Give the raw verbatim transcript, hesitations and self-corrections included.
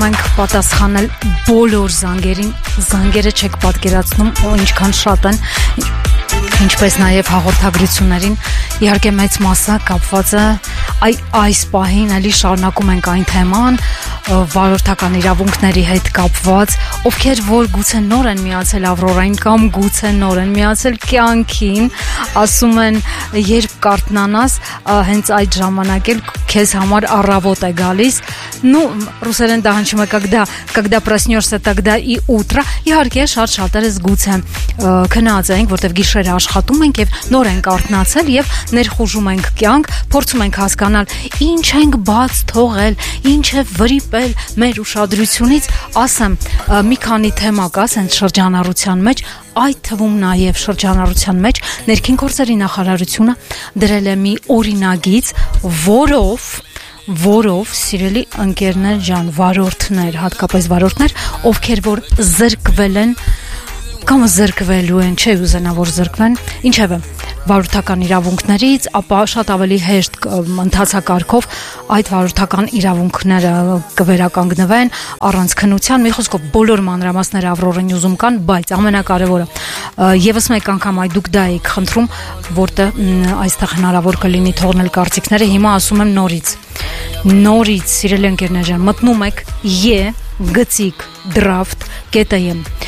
փորձում ենք պատասխանել բոլոր զանգերին, զանգերը չեք պատկերացնում ինչքան շատ են, ինչպես նաև հաղորդագրություններին, իհարկե մեծ մասը կապված է այ այս պահին էլի շարունակում ենք այն թեման վարորդական իրավունքների հետ կապված, ովքեր որ գուցե նոր են միացել Ավրորային կամ գուցե նոր են միացել կյանքին, ասում են երբ կարթնանաս, հենց այդ ժամանակ էլ քեզ համար առավոտ է գալիս, ну, ռուսերեն դա հնչում է когда, когда проснешься, тогда и утро, իհարկե շատ շատերը զգուց են քնած ենք, որտեվ գիշերը աշխատում ենք եւ նոր ենք արթնացել եւ ներխուժում ենք կյանք, փորձում ենք հասկանալ ինչ ենք բաց թողել, ինչ է վրիպել մեր ուշադրությունից, ասեմ, մի քանի թեմա կա ասենց շրջանառության մեջ, այդ թվում նաև շրջանառության մեջ ներքին գործերի նախարարությունը դրել է մի օրինագիծ, որով որով սիրելի ընկերներ ջան, վարորդներ, հատկապես վարորդներ, ովքեր որ զրկվել են կամ զրկվելու են, չէ ուզենա որ զրկվեն, ինչևէ վարորդական իրավունքներից, ապա շատ ավելի հեշտ ընթացակարգով այդ վարորդական իրավունքները կվերականգնվեն առանց քննության, մի խոսքով բոլոր մանրամասները Ավրորա Նյուզում կան, բայց ամենակարևորը եւս մեկ անգամ այդ դուք դա եք խնդրում, որտեղ այստեղ հնարավոր կլինի թողնել կարծիքները, հիմա ասում եմ նորից, նորից սիրելի ընկերներ ջան, մտնում եք e գծիկ draft.am